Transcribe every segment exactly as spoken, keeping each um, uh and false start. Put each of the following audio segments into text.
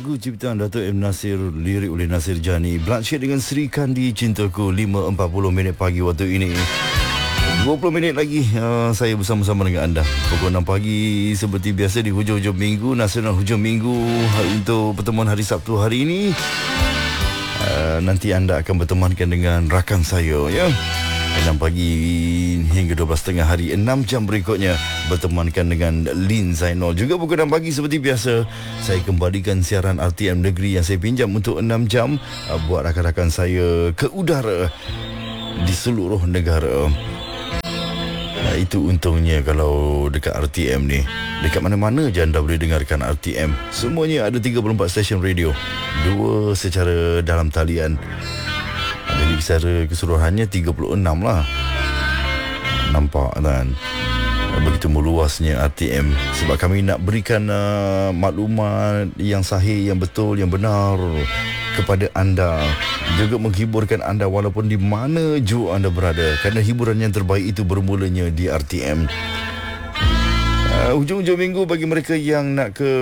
Lagu ciptaan Dato' M. Nasir, lirik oleh Nasir Jani. Bloodshed dengan Sri Kandi Cintaku, lima empat puluh minit pagi waktu ini. dua puluh minit lagi uh, saya bersama-sama dengan anda. Pukul enam pagi seperti biasa di hujung-hujung minggu, nasional hujung minggu untuk pertemuan hari Sabtu hari ini. Uh, nanti anda akan bertemankan dengan rakan saya, ya. enam pagi hingga dua belas tiga puluh hari, enam jam berikutnya bertemankan dengan Lin Zainal. Juga pukul enam pagi seperti biasa saya kembalikan siaran R T M Negeri yang saya pinjam untuk enam jam uh, buat rakan-rakan saya ke udara di seluruh negara. uh, Itu untungnya kalau dekat R T M ni, dekat mana-mana je anda boleh dengarkan R T M. Semuanya ada tiga puluh empat stesen radio, dua secara dalam talian. Jadi secara keseluruhannya tiga puluh enam lah. Nampak kan? Begitu meluasnya R T M. Sebab kami nak berikan uh, maklumat yang sahih, yang betul, yang benar kepada anda. Juga menghiburkan anda walaupun di mana jua anda berada. Kerana hiburan yang terbaik itu bermulanya di R T M. uh, Hujung-hujung minggu bagi mereka yang nak ke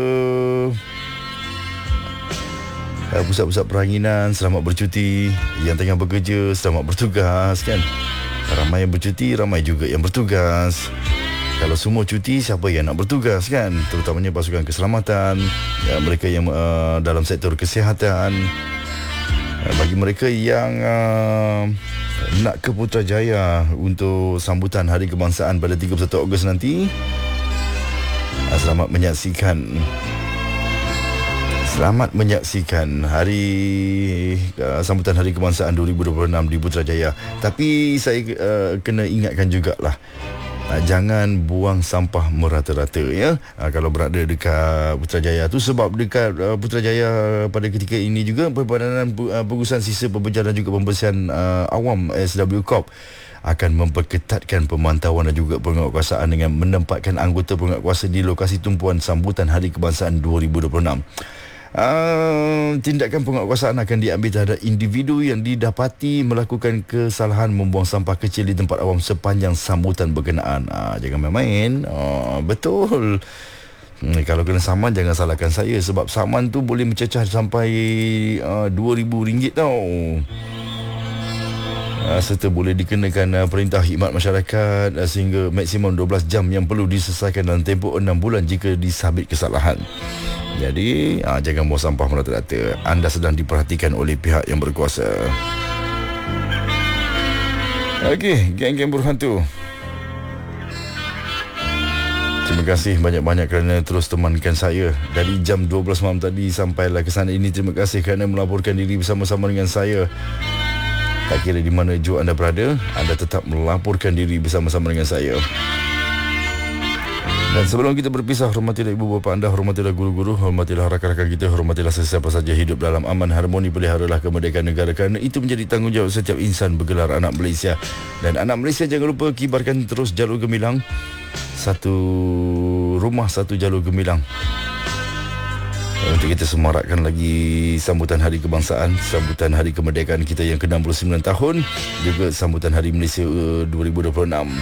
pusat-pusat peranginan, selamat bercuti. Yang tengah bekerja, selamat bertugas, kan. Ramai yang bercuti, ramai juga yang bertugas. Kalau semua cuti, siapa yang nak bertugas, kan? Terutamanya pasukan keselamatan, ya, mereka yang uh, dalam sektor kesihatan. uh, Bagi mereka yang uh, nak ke Putrajaya untuk sambutan Hari Kebangsaan pada tiga puluh satu Ogos nanti, uh, selamat menyaksikan Selamat menyaksikan hari uh, sambutan Hari Kebangsaan dua ribu dua puluh enam di Putrajaya. Tapi saya uh, kena ingatkan jugalah, uh, jangan buang sampah merata-rata, ya. Uh, kalau berada dekat Putrajaya tu, sebab dekat uh, Putrajaya pada ketika ini juga Perbadanan uh, Pengurusan Sisa Pembejaran dan juga Pembersihan uh, Awam S W Corp akan memperketatkan pemantauan dan juga penguatkuasaan dengan menempatkan anggota penguatkuasa di lokasi tumpuan sambutan Hari Kebangsaan dua ribu dua puluh enam. Uh, tindakan penguatkuasaan akan diambil terhadap individu yang didapati melakukan kesalahan membuang sampah kecil di tempat awam sepanjang sambutan berkenaan. Uh, jangan main-main. Uh, betul. Hmm, kalau kena saman, jangan salahkan saya, sebab saman tu boleh mencecah sampai uh, dua ribu ringgit tau. Uh, serta boleh dikenakan uh, perintah khidmat masyarakat uh, sehingga maksimum dua belas jam yang perlu diselesaikan dalam tempoh enam bulan jika disabit kesalahan. Jadi aa, jangan buang sampah merata-rata. Anda sedang diperhatikan oleh pihak yang berkuasa. Okey, geng-geng berhantu, terima kasih banyak-banyak kerana terus temankan saya dari jam dua belas malam tadi sampailah ke sana ini. Terima kasih kerana melaporkan diri bersama-sama dengan saya. Tak kira di mana jua anda berada, anda tetap melaporkan diri bersama-sama dengan saya. Dan sebelum kita berpisah, hormatilah ibu bapa anda, hormatilah guru-guru, hormatilah rakan-rakan kita, hormatilah sesiapa saja hidup dalam aman, harmoni, peliharalah kemerdekaan negara, kerana itu menjadi tanggungjawab setiap insan bergelar anak Malaysia. Dan anak Malaysia, jangan lupa kibarkan terus jalur gemilang. Satu rumah, satu jalur gemilang. Untuk kita semarakkan lagi sambutan Hari Kebangsaan, sambutan Hari Kemerdekaan kita yang ke enam puluh sembilan tahun, juga sambutan Hari Malaysia dua ribu dua puluh enam.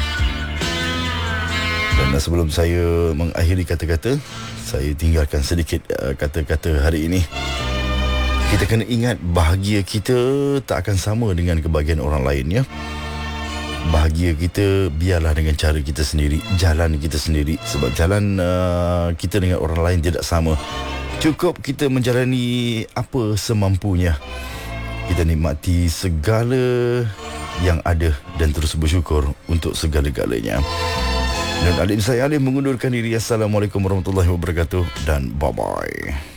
Dan sebelum saya mengakhiri kata-kata, saya tinggalkan sedikit uh, kata-kata hari ini. Kita kena ingat bahagia kita tak akan sama dengan kebahagiaan orang lain, ya. Bahagia kita biarlah dengan cara kita sendiri, jalan kita sendiri. Sebab jalan uh, kita dengan orang lain tidak sama. Cukup kita menjalani apa semampunya. Kita nikmati segala yang ada dan terus bersyukur untuk segala-galanya. Dan adik saya Alif mengundurkan diri. Assalamualaikum warahmatullahi wabarakatuh dan bye-bye.